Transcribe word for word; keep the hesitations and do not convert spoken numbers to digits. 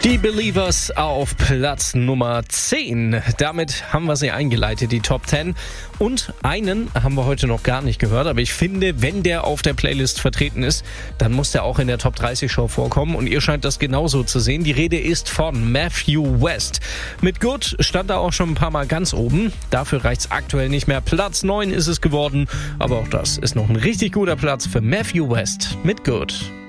Die Believers auf Platz Nummer zehn. Damit haben wir sie eingeleitet, die Top zehn. Und einen haben wir heute noch gar nicht gehört. Aber ich finde, wenn der auf der Playlist vertreten ist, dann muss der auch in der Top dreißig Show vorkommen. Und ihr scheint das genauso zu sehen. Die Rede ist von Matthew West. Mit Good stand er auch schon ein paar Mal ganz oben. Dafür reicht's aktuell nicht mehr. Platz neun ist es geworden. Aber auch das ist noch ein richtig guter Platz für Matthew West mit Good.